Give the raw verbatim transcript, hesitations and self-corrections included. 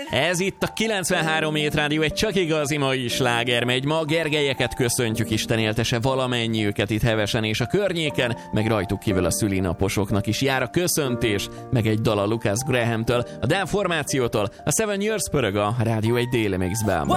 Ez itt a kilencvenhárom Hét Rádió, egy csak igazi mai sláger megy. Ma Gergelyeket köszöntjük, Isten éltese valamennyi őket itt Hevesen és a környéken, meg rajtuk kívül a szülinaposoknak is jár a köszöntés, meg egy dal a Lucas Grahamtől, a Dan formációtól, a Seven Years pörög a Rádió egy déli mixben.